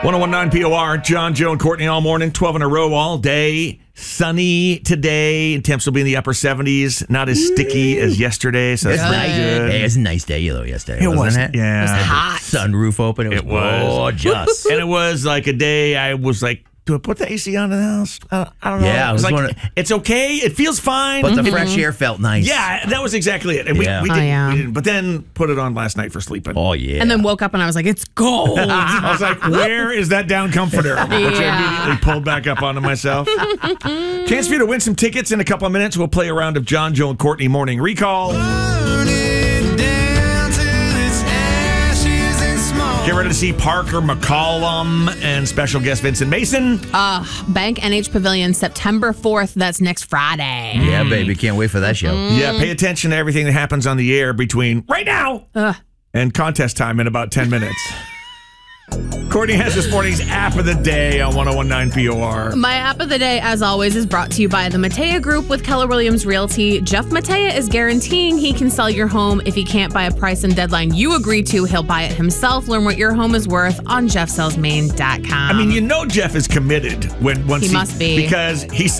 1019 POR, John, Joe, and Courtney all morning, 12 in a row all day. Sunny today. Temps will be in the upper 70s. Not as sticky as yesterday, so that's pretty good. Hey, it was a nice day though yesterday, It wasn't was, it? yeah. It was hot. Sunroof open. It was gorgeous. And it was like a day I was like, do I put the AC on in the house? I don't know. Yeah, it was I was like, it's okay. It feels fine. But the fresh air felt nice. Yeah, that was exactly it. And Yeah. we didn't. But then put it on last night for sleeping. Oh, yeah. And then woke up and I was like, it's gold. I was like, where is that down comforter? Which I immediately pulled back up onto myself. Chance for you to win some tickets in a couple of minutes. We'll play a round of John, Joe, and Courtney Morning Recall. Get ready to see Parker McCollum and special guest Vincent Mason. Bank NH Pavilion, September 4th. That's next Friday. Yeah, baby. Can't wait for that show. Yeah, pay attention to everything that happens on the air between right now and contest time in about 10 minutes. Courtney has this morning's app of the day on 1019 POR. My app of the day, as always, is brought to you by the Matea Group with Keller Williams Realty. Jeff Matea is guaranteeing he can sell your home. If he can't buy a price and deadline you agree to, he'll buy it himself. Learn what your home is worth on jeffsellsmaine.com. I mean, you know Jeff is committed once He must be. because he